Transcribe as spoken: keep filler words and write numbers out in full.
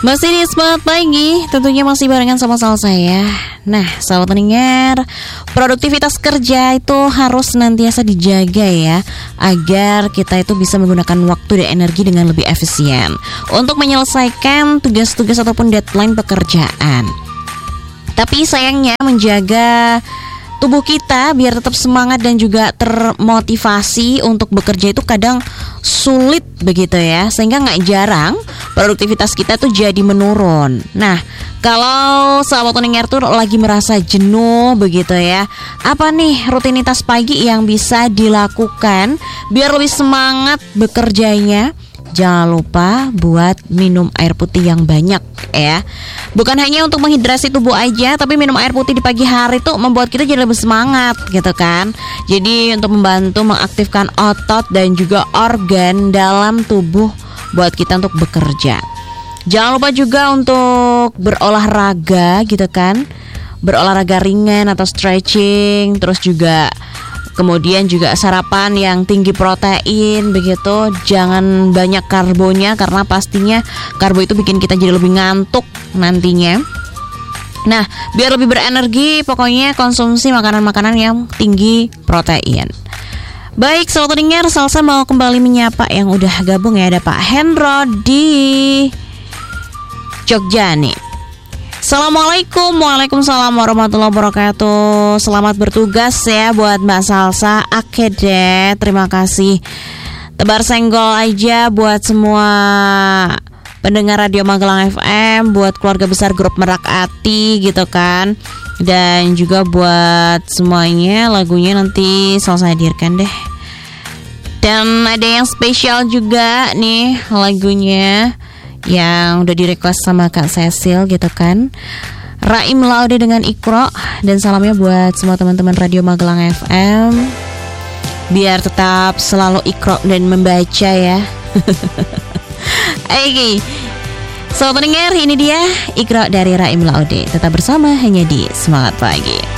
Masih di Semangat Pagi, tentunya masih barengan sama Salsa ya. Nah, sahabat pendengar, produktivitas kerja itu harus senantiasa dijaga ya, agar kita itu bisa menggunakan waktu dan energi dengan lebih efisien untuk menyelesaikan tugas-tugas ataupun deadline pekerjaan. Tapi sayangnya menjaga tubuh kita biar tetap semangat dan juga termotivasi untuk bekerja itu kadang sulit begitu ya, sehingga nggak jarang produktivitas kita tuh jadi menurun. Nah, kalau sahabat pendengar tuh lagi merasa jenuh begitu ya, apa nih rutinitas pagi yang bisa dilakukan biar lebih semangat bekerjanya? Jangan lupa buat minum air putih yang banyak ya. Bukan hanya untuk menghidrasi tubuh aja, tapi minum air putih di pagi hari tuh membuat kita jadi lebih semangat gitu kan. Jadi untuk membantu mengaktifkan otot dan juga organ dalam tubuh buat kita untuk bekerja. Jangan lupa juga untuk berolahraga gitu kan. Berolahraga ringan atau stretching, terus juga kemudian juga sarapan yang tinggi protein begitu. Jangan banyak karbonya karena pastinya karbo itu bikin kita jadi lebih ngantuk nantinya. Nah, biar lebih berenergi pokoknya konsumsi makanan-makanan yang tinggi protein. Baik, sahabat pendengar, Salsa mau kembali menyapa yang udah gabung ya. Ada Pak Hendro di Jogja nih. Assalamualaikum, waalaikumsalam warahmatullahi wabarakatuh. Selamat bertugas ya buat Mbak Salsa. Oke deh, terima kasih. Tebar senggol aja buat semua pendengar Radio Magelang F M, buat keluarga besar grup Merak Ati gitu kan. Dan juga buat semuanya, lagunya nanti Salsa hadirkan deh. Dan ada yang spesial juga nih lagunya yang udah di-request sama Kak Cecil gitu kan. Raim Laude dengan Iqra. Dan salamnya buat semua teman-teman Radio Magelang F M, biar tetap selalu Iqra dan membaca ya. Oke, sobat pendengar, ini dia Iqra dari Raim Laude. Tetap bersama hanya di Semangat Pagi.